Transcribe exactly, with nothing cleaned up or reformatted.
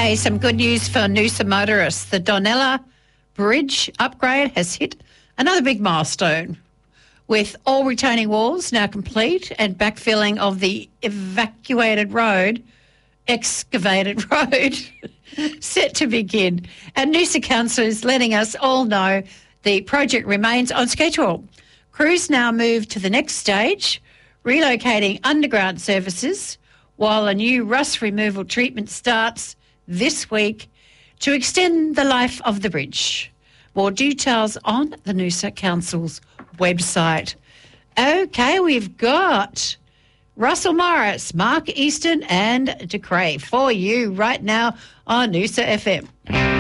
Okay, some good news for Noosa motorists. The Donella Bridge upgrade has hit another big milestone, with all retaining walls now complete and backfilling of the evacuated road, excavated road, set to begin. And Noosa Council is letting us all know the project remains on schedule. Crews now move to the next stage, relocating underground services, while a new rust removal treatment starts this week to extend the life of the bridge. More details on the Noosa Council's website. Okay, we've got Russell Morris, Mark Easton and De Cray for you right now on Noosa F M.